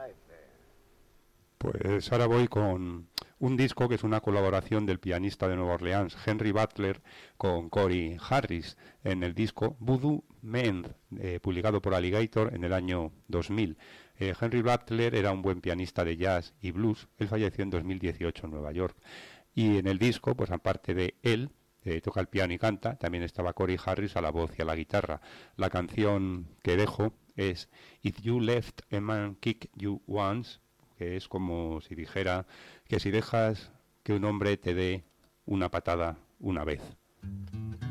Pues ahora voy con un disco que es una colaboración del pianista de Nueva Orleans, Henry Butler, con Corey Harris, en el disco Voodoo Men, publicado por Alligator en el año 2000. Henry Butler era un buen pianista de jazz y blues. Él falleció en 2018 en Nueva York. Y en el disco, pues aparte de él, toca el piano y canta, también estaba Corey Harris a la voz y a la guitarra. La canción que dejo es If You Left a Man Kick You Once, que es como si dijera que si dejas que un hombre te dé una patada una vez.